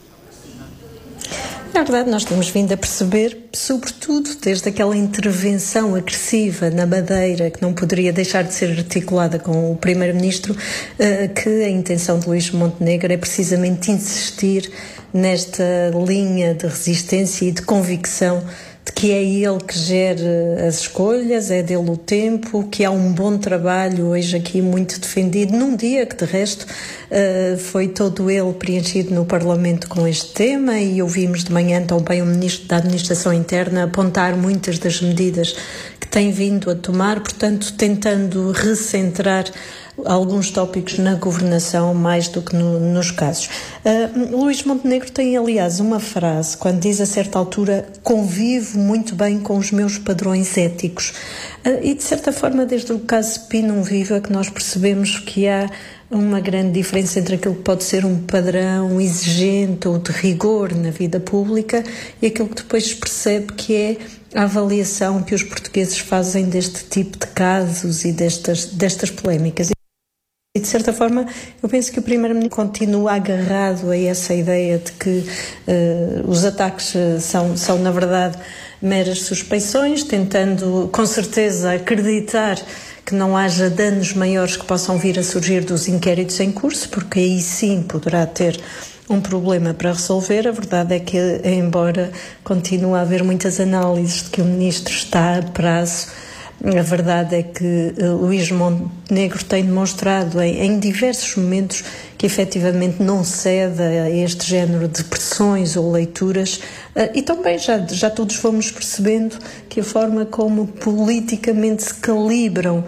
Na verdade, nós temos vindo a perceber, sobretudo desde aquela intervenção agressiva na Madeira, que não poderia deixar de ser articulada com o Primeiro-Ministro, que a intenção de Luís Montenegro é precisamente insistir nesta linha de resistência e de convicção de que é ele que gera as escolhas, é dele o tempo, que há um bom trabalho hoje aqui muito defendido, num dia que de resto uh, foi todo ele preenchido no Parlamento com este tema, e ouvimos de manhã também o Ministro da Administração Interna apontar muitas das medidas que tem vindo a tomar, portanto tentando recentrar alguns tópicos na governação mais do que no, nos casos. Uh, Luís Montenegro tem, aliás, uma frase, quando diz a certa altura: convivo muito bem com os meus padrões éticos. Uh, e, de certa forma, desde o caso Pinum Viva, que nós percebemos que há uma grande diferença entre aquilo que pode ser um padrão exigente ou de rigor na vida pública e aquilo que depois se percebe que é a avaliação que os portugueses fazem deste tipo de casos e destas, destas polémicas. E, de certa forma, eu penso que o Primeiro-Ministro continua agarrado a essa ideia de que uh, os ataques uh, são, são, na verdade, meras suspeições, tentando, com certeza, acreditar que não haja danos maiores que possam vir a surgir dos inquéritos em curso, porque aí sim poderá ter um problema para resolver. A verdade é que, embora continue a haver muitas análises de que o Ministro está a prazo, a verdade é que uh, Luís Montenegro tem demonstrado em, em diversos momentos que efetivamente não cede a este género de pressões ou leituras, uh, e também já, já todos fomos percebendo que a forma como politicamente se calibram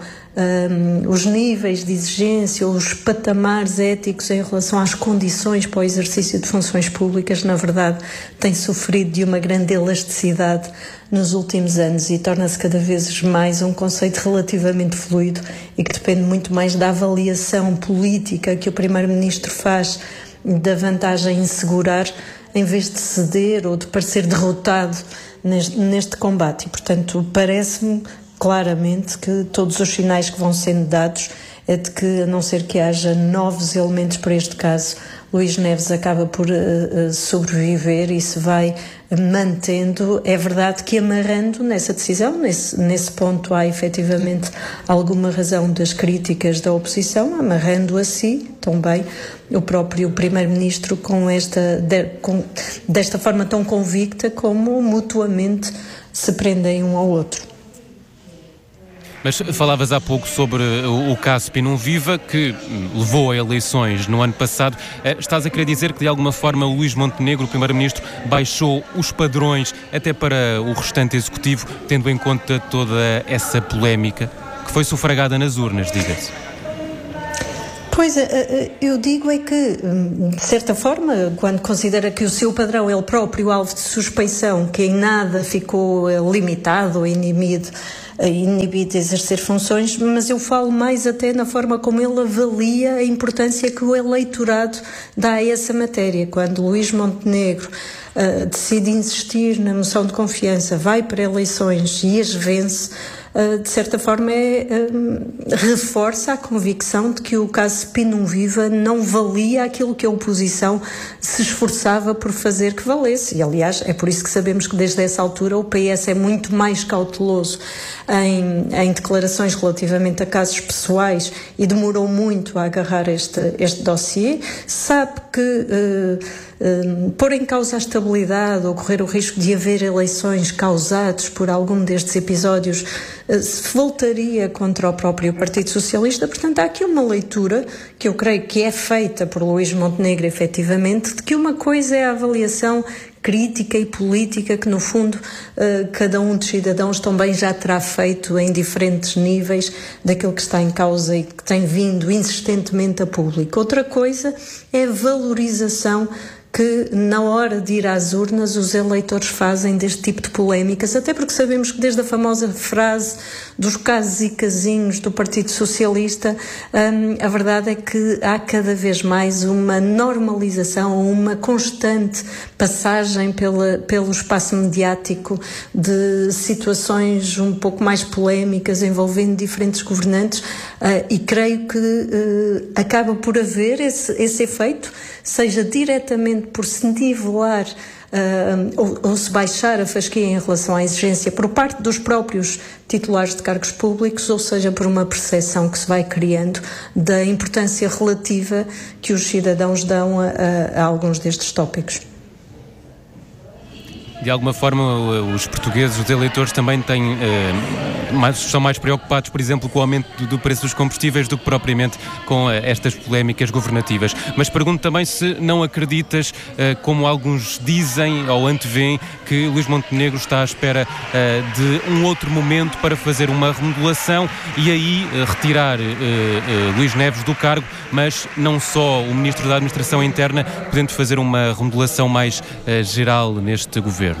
Um, os níveis de exigência ou os patamares éticos em relação às condições para o exercício de funções públicas, na verdade, tem sofrido de uma grande elasticidade nos últimos anos e torna-se cada vez mais um conceito relativamente fluido e que depende muito mais da avaliação política que o Primeiro-Ministro faz da vantagem em segurar, em vez de ceder ou de parecer derrotado neste, neste combate. E, portanto, parece-me claramente que todos os sinais que vão sendo dados é de que, a não ser que haja novos elementos para este caso, Luís Neves acaba por uh, sobreviver e se vai mantendo. É verdade que amarrando nessa decisão, nesse, nesse ponto há efetivamente alguma razão das críticas da oposição, amarrando a si também o próprio Primeiro-Ministro com esta, de, com, desta forma tão convicta como mutuamente se prendem um ao outro. Mas falavas há pouco sobre o, o caso Pinum Viva, que levou a eleições no ano passado. Estás a querer dizer que, de alguma forma, Luís Montenegro, o Primeiro-Ministro, baixou os padrões até para o restante Executivo, tendo em conta toda essa polémica que foi sufragada nas urnas, diga-se? Pois, eu digo é que, de certa forma, quando considera que o seu padrão é o próprio alvo de suspeição, que em nada ficou limitado ou inibido, inibido de exercer funções, mas eu falo mais até na forma como ele avalia a importância que o eleitorado dá a essa matéria. Quando Luís Montenegro uh, decide insistir na moção de confiança, vai para eleições e as vence, Uh, de certa forma é, um, reforça a convicção de que o caso Pinum Viva não valia aquilo que a oposição se esforçava por fazer que valesse. E, aliás, é por isso que sabemos que desde essa altura o P S é muito mais cauteloso em, em declarações relativamente a casos pessoais e demorou muito a agarrar este, este dossiê. Sabe que uh, Uh, pôr em causa a estabilidade ou correr o risco de haver eleições causados por algum destes episódios uh, se voltaria contra o próprio Partido Socialista. Portanto, há aqui uma leitura que eu creio que é feita por Luís Montenegro, efetivamente, de que uma coisa é a avaliação crítica e política que, no fundo, uh, cada um dos cidadãos também já terá feito em diferentes níveis daquilo que está em causa e que tem vindo insistentemente a público. Outra coisa é a valorização que, na hora de ir às urnas, os eleitores fazem deste tipo de polémicas, até porque sabemos que desde a famosa frase dos casos e casinhos do Partido Socialista, hum, a verdade é que há cada vez mais uma normalização, uma constante passagem pela, pelo espaço mediático de situações um pouco mais polémicas envolvendo diferentes governantes, uh, e creio que uh, acaba por haver esse, esse efeito, seja diretamente por se nivelar uh, ou, ou se baixar a fasquia em relação à exigência por parte dos próprios titulares de cargos públicos, ou seja por uma percepção que se vai criando da importância relativa que os cidadãos dão a, a, a alguns destes tópicos. De alguma forma, os portugueses, os eleitores também têm, eh, mais, são mais preocupados, por exemplo, com o aumento do, do preço dos combustíveis do que propriamente com eh, estas polémicas governativas. Mas pergunto também se não acreditas, eh, como alguns dizem ou antevêem, que Luís Montenegro está à espera eh, de um outro momento para fazer uma remodelação e aí eh, retirar eh, eh, Luís Neves do cargo, mas não só o Ministro da Administração Interna, podendo fazer uma remodelação mais eh, geral neste governo.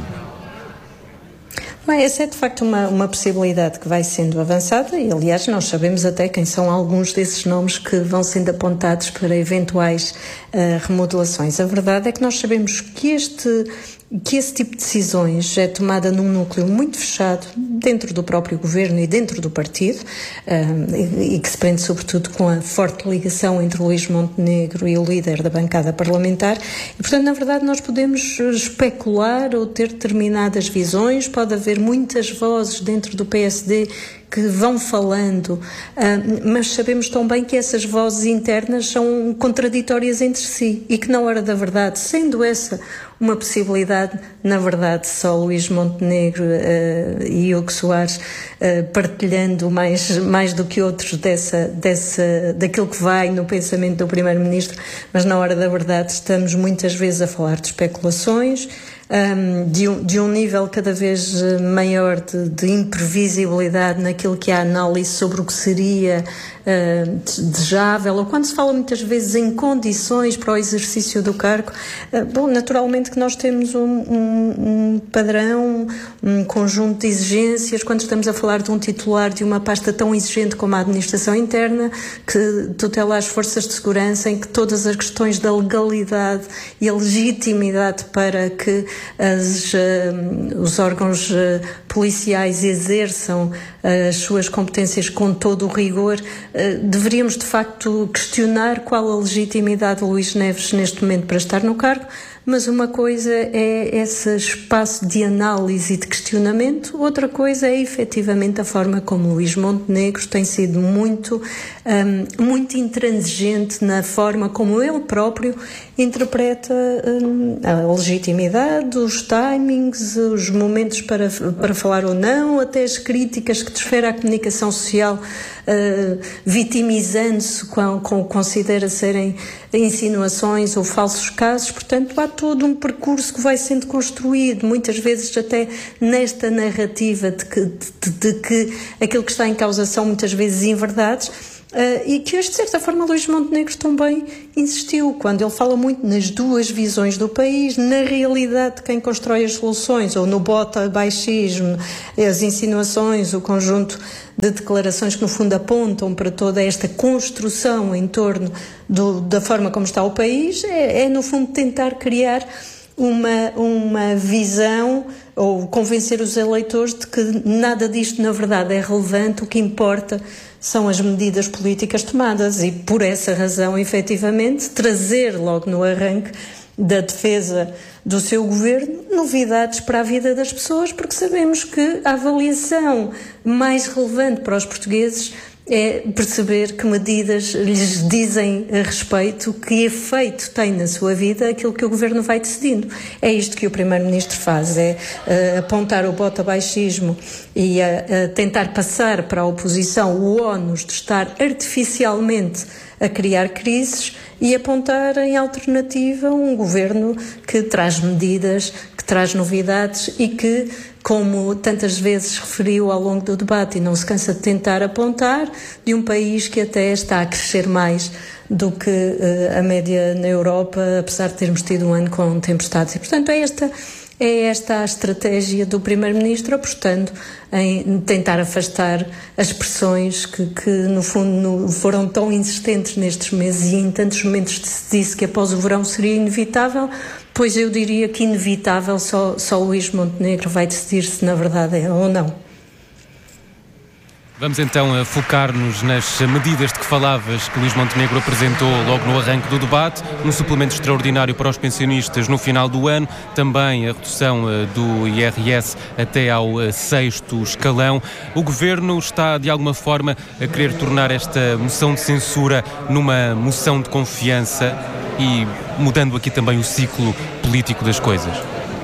Bem, essa é de facto uma, uma possibilidade que vai sendo avançada e, aliás, nós sabemos até quem são alguns desses nomes que vão sendo apontados para eventuais uh, remodelações. A verdade é que nós sabemos que este que esse tipo de decisões é tomada num núcleo muito fechado dentro do próprio governo e dentro do partido, um, e, e que se prende sobretudo com a forte ligação entre Luís Montenegro e o líder da bancada parlamentar, e portanto na verdade nós podemos especular ou ter determinadas visões, pode haver muitas vozes dentro do P S D que vão falando, uh, mas sabemos tão bem que essas vozes internas são contraditórias entre si e que na hora da verdade, sendo essa uma possibilidade, na verdade só Luís Montenegro uh, e Hugo Soares uh, partilhando mais, mais do que outros dessa, dessa, daquilo que vai no pensamento do Primeiro-Ministro, mas na hora da verdade estamos muitas vezes a falar de especulações, Um, de, um, de um nível cada vez maior de, de imprevisibilidade naquilo que é a análise sobre o que seria uh, desejável, ou quando se fala muitas vezes em condições para o exercício do cargo, uh, bom, naturalmente que nós temos um, um, um padrão, um conjunto de exigências, quando estamos a falar de um titular de uma pasta tão exigente como a administração interna, que tutela as forças de segurança, em que todas as questões da legalidade e a legitimidade para que As, uh, os órgãos uh, policiais exerçam as suas competências com todo o rigor, deveríamos de facto questionar qual a legitimidade de Luís Neves neste momento para estar no cargo. Mas uma coisa é esse espaço de análise e de questionamento, outra coisa é efetivamente a forma como Luís Montenegro tem sido muito, um, muito intransigente na forma como ele próprio interpreta um, a legitimidade, os timings, os momentos para, para falar ou não, até as críticas que desfere à comunicação social, uh, vitimizando-se com, com considera serem insinuações ou falsos casos. Portanto, há todo um percurso que vai sendo construído, muitas vezes até nesta narrativa de que, de, de que aquilo que está em causa são muitas vezes inverdades, uh, e que hoje, de certa forma, Luís Montenegro também insistiu, quando ele fala muito nas duas visões do país, na realidade de quem constrói as soluções, ou no bota-baixismo, as insinuações, o conjunto de declarações que no fundo apontam para toda esta construção em torno do, da forma como está o país, é, é no fundo tentar criar uma, uma visão ou convencer os eleitores de que nada disto na verdade é relevante, o que importa são as medidas políticas tomadas e por essa razão efetivamente trazer logo no arranque da defesa do seu governo novidades para a vida das pessoas, porque sabemos que a avaliação mais relevante para os portugueses é perceber que medidas lhes dizem a respeito, que efeito tem na sua vida aquilo que o governo vai decidindo. É isto que o Primeiro-Ministro faz, é uh, apontar o bota-baixismo e uh, uh, tentar passar para a oposição o ónus de estar artificialmente a criar crises e apontar em alternativa um governo que traz medidas, que traz novidades e que, como tantas vezes referiu ao longo do debate e não se cansa de tentar apontar, de um país que até está a crescer mais do que uh, a média na Europa, apesar de termos tido um ano com tempestades. E, portanto, é esta... É esta a estratégia do Primeiro-Ministro, apostando em tentar afastar as pressões que, que no fundo, no, foram tão insistentes nestes meses e em tantos momentos se disse que após o verão seria inevitável, pois eu diria que inevitável só, só Luís Montenegro vai decidir se na verdade é ou não. Vamos então focar-nos nas medidas de que falavas que Luís Montenegro apresentou logo no arranque do debate, um suplemento extraordinário para os pensionistas no final do ano, também a redução do I R S até ao sexto escalão. O Governo está, de alguma forma, a querer tornar esta moção de censura numa moção de confiança e mudando aqui também o ciclo político das coisas.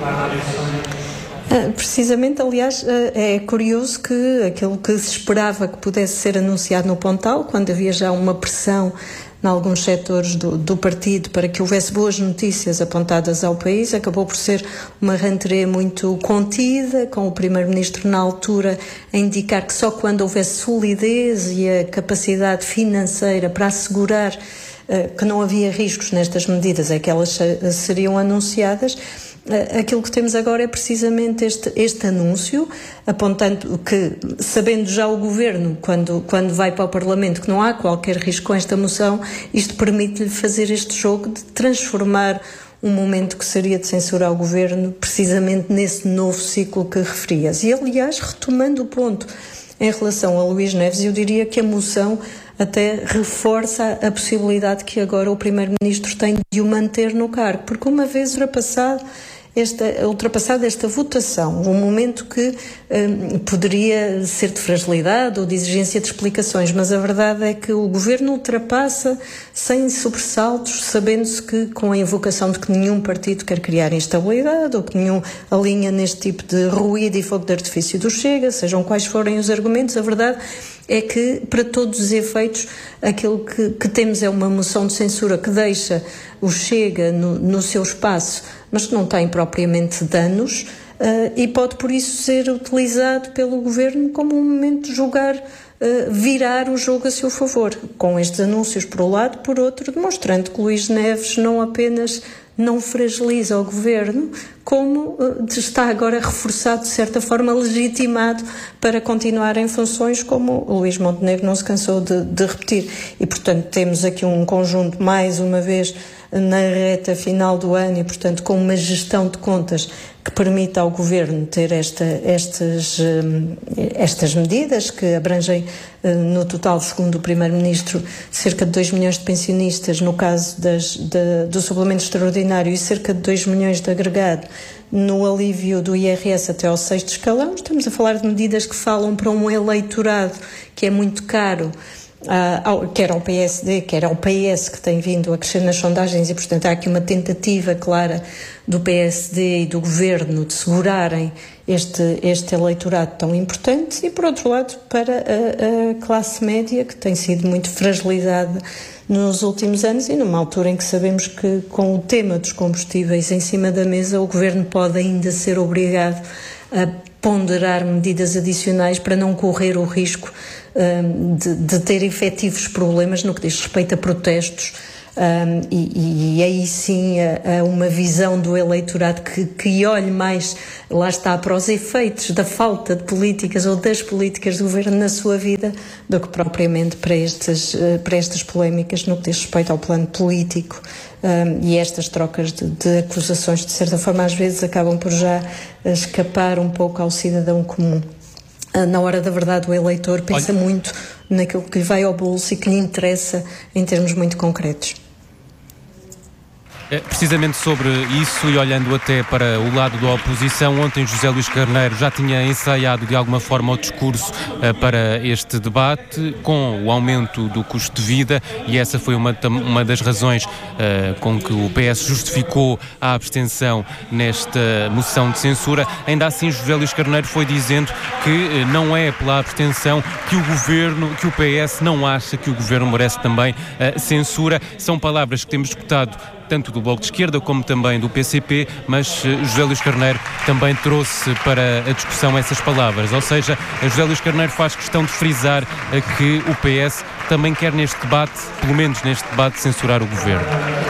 Precisamente, aliás, é curioso que aquilo que se esperava que pudesse ser anunciado no Pontal, quando havia já uma pressão em alguns setores do, do partido para que houvesse boas notícias apontadas ao país, acabou por ser uma rentrée muito contida, com o Primeiro-Ministro na altura a indicar que só quando houvesse solidez e a capacidade financeira para assegurar uh, que não havia riscos nestas medidas é que elas seriam anunciadas. Aquilo que temos agora é precisamente este, este anúncio, apontando que, sabendo já o Governo, quando, quando vai para o Parlamento, que não há qualquer risco com esta moção, isto permite-lhe fazer este jogo de transformar um momento que seria de censura ao Governo, precisamente nesse novo ciclo que referias. E, aliás, retomando o ponto em relação a Luís Neves, eu diria que a moção até reforça a possibilidade que agora o Primeiro-Ministro tem de o manter no cargo, porque uma vez ultrapassado Esta, ultrapassada esta votação, um momento que um, poderia ser de fragilidade ou de exigência de explicações, mas a verdade é que o Governo ultrapassa sem sobressaltos, sabendo-se que com a invocação de que nenhum partido quer criar instabilidade ou que nenhum alinha neste tipo de ruído e fogo de artifício do Chega, sejam quais forem os argumentos, a verdade é que, para todos os efeitos, aquilo que, que temos é uma moção de censura que deixa o Chega no, no seu espaço, mas que não tem propriamente danos, uh, e pode por isso ser utilizado pelo Governo como um momento de julgar, uh, virar o jogo a seu favor, com estes anúncios por um lado, por outro, demonstrando que Luís Neves não apenas não fragiliza o Governo, como uh, está agora reforçado, de certa forma, legitimado para continuar em funções, como o Luís Montenegro não se cansou de, de repetir. E, portanto, temos aqui um conjunto, mais uma vez, na reta final do ano e, portanto, com uma gestão de contas que permita ao Governo ter esta, estas, estas medidas que abrangem no total, segundo o Primeiro-Ministro, cerca de dois milhões de pensionistas no caso das, de, do suplemento extraordinário e cerca de dois milhões de agregado no alívio do I R S até ao sexto escalão. Estamos a falar de medidas que falam para um eleitorado que é muito caro, Uh, quer ao P S D, quer ao P S, que tem vindo a crescer nas sondagens, e portanto há aqui uma tentativa clara do P S D e do Governo de segurarem este, este eleitorado tão importante, e por outro lado para a, a classe média, que tem sido muito fragilizada nos últimos anos, e numa altura em que sabemos que com o tema dos combustíveis em cima da mesa, o Governo pode ainda ser obrigado a ponderar medidas adicionais para não correr o risco um, de, de ter efetivos problemas no que diz respeito a protestos, um, e, e aí sim a, a uma visão do eleitorado que, que olhe mais, lá está, para os efeitos da falta de políticas ou das políticas do Governo na sua vida, do que propriamente para, estes, para estas polémicas no que diz respeito ao plano político. Um, e estas trocas de, de acusações, de certa forma, às vezes acabam por já escapar um pouco ao cidadão comum. Uh, na hora da verdade, o eleitor pensa Olha. muito naquilo que lhe vai ao bolso e que lhe interessa em termos muito concretos. É, precisamente sobre isso, e olhando até para o lado da oposição, ontem José Luís Carneiro já tinha ensaiado de alguma forma o discurso uh, para este debate, com o aumento do custo de vida, e essa foi uma, uma das razões uh, com que o P S justificou a abstenção nesta moção de censura. Ainda assim, José Luís Carneiro foi dizendo que uh, não é pela abstenção que o Governo, que o P S não acha que o Governo merece também uh, censura. São palavras que temos escutado tanto do Bloco de Esquerda como também do P C P, mas uh, José Luís Carneiro também trouxe para a discussão essas palavras, ou seja, José Luís Carneiro faz questão de frisar uh, que o P S também quer neste debate, pelo menos neste debate, censurar o Governo.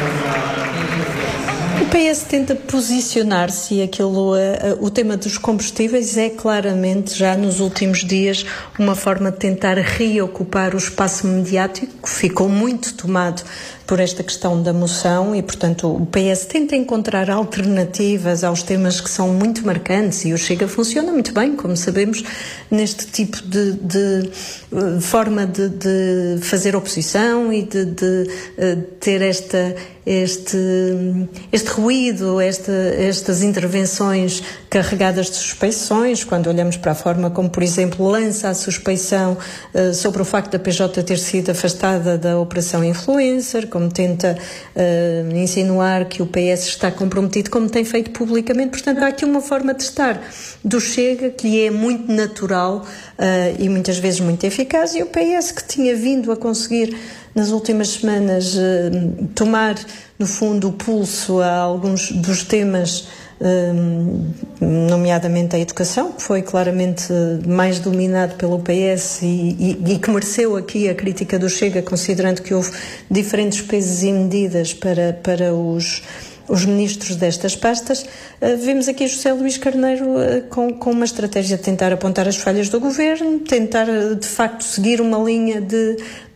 O P S tenta posicionar-se, e aquilo, uh, o tema dos combustíveis é claramente, já nos últimos dias, uma forma de tentar reocupar o espaço mediático, que ficou muito tomado por esta questão da moção, e portanto o P S tenta encontrar alternativas aos temas que são muito marcantes, e o Chega funciona muito bem, como sabemos, neste tipo de, de uh, forma de, de fazer oposição e de, de uh, ter esta, este, este ruído, esta, estas intervenções carregadas de suspeições, quando olhamos para a forma como, por exemplo, lança a suspeição uh, sobre o facto da P J ter sido afastada da Operação Influencer, como tenta uh, insinuar que o P S está comprometido, como tem feito publicamente. Portanto, há aqui uma forma de estar do Chega que lhe é muito natural uh, e muitas vezes muito eficaz, e o P S, que tinha vindo a conseguir nas últimas semanas uh, tomar, no fundo, o pulso a alguns dos temas, Um, nomeadamente a educação, que foi claramente mais dominado pelo P S e, e, e que mereceu aqui a crítica do Chega, considerando que houve diferentes pesos e medidas para, para os, os ministros destas pastas. Uh, vemos aqui José Luís Carneiro uh, com, com uma estratégia de tentar apontar as falhas do Governo, tentar uh, de facto seguir uma linha de,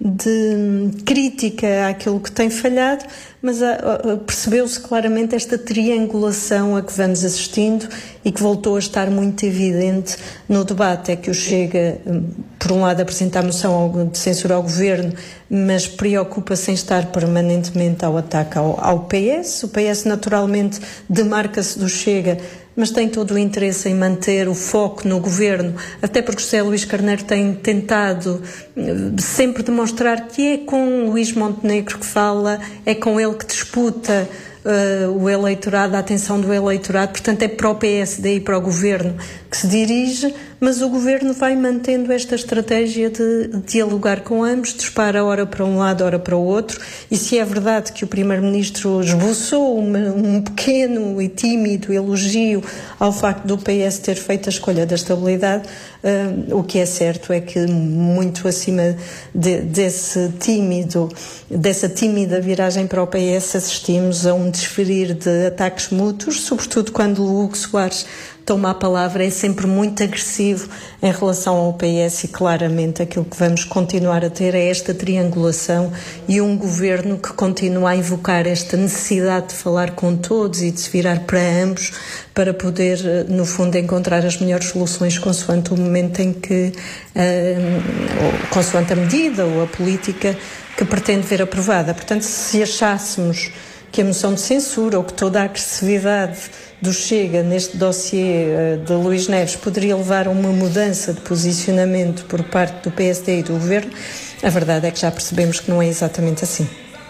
de crítica àquilo que tem falhado, mas uh, uh, percebeu-se claramente esta triangulação a que vamos assistindo e que voltou a estar muito evidente no debate. É que o Chega, um, por um lado, apresenta a moção de censura ao Governo, mas preocupa-se em estar permanentemente ao ataque ao, ao P S. O P S naturalmente demarca-se do Chega, mas tem todo o interesse em manter o foco no Governo, até porque José Luís Carneiro tem tentado sempre demonstrar que é com Luís Montenegro que fala, é com ele que disputa uh, o eleitorado, a atenção do eleitorado, portanto é para o P S D e para o Governo que se dirige, mas o Governo vai mantendo esta estratégia de, de dialogar com ambos, dispara ora para um lado, ora para o outro, e se é verdade que o Primeiro-Ministro esboçou uma, um pequeno e tímido elogio ao facto do P S ter feito a escolha da estabilidade, uh, o que é certo é que muito acima de, desse tímido, dessa tímida viragem para o P S, assistimos a um desferir de ataques mútuos, sobretudo quando o Hugo Soares toma a palavra é sempre muito agressivo em relação ao P S e claramente aquilo que vamos continuar a ter é esta triangulação e um governo que continua a invocar esta necessidade de falar com todos e de se virar para ambos para poder, no fundo, encontrar as melhores soluções consoante o momento em que, uh, consoante a medida ou a política que pretende ver aprovada. Portanto, se achássemos que a moção de censura ou que toda a agressividade do Chega neste dossiê uh, de Luís Neves poderia levar a uma mudança de posicionamento por parte do P S D e do Governo, a verdade é que já percebemos que não é exatamente assim.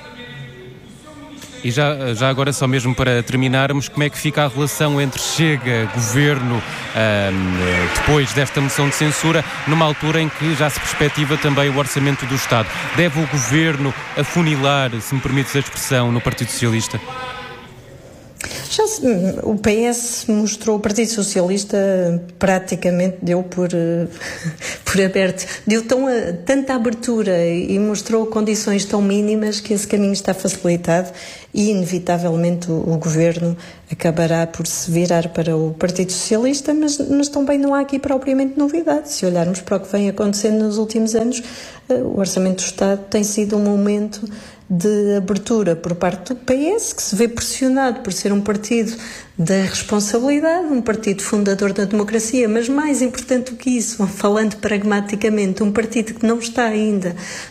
E já, já agora, só mesmo para terminarmos, como é que fica a relação entre Chega, Governo, um, depois desta moção de censura, numa altura em que já se perspectiva também o orçamento do Estado? Deve o Governo afunilar, se me permites a expressão, no Partido Socialista? Já se, o P S mostrou, o Partido Socialista praticamente deu por, por aberto, deu tão, tanta abertura e mostrou condições tão mínimas que esse caminho está facilitado e inevitavelmente o, o Governo acabará por se virar para o Partido Socialista, mas, mas também não há aqui propriamente novidade. Se olharmos para o que vem acontecendo nos últimos anos, o Orçamento do Estado tem sido um momento de abertura por parte do P S, que se vê pressionado por ser um partido da responsabilidade, um partido fundador da democracia, mas mais importante do que isso, falando pragmaticamente, um partido que não está ainda